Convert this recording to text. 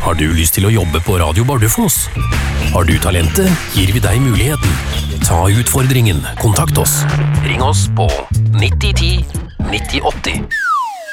Har du lyst til å jobbe på Radio Bardufoss? Har du talentet, gir vi deg muligheten. Ta utfordringen, kontakt oss. Ring oss på 9010 9080.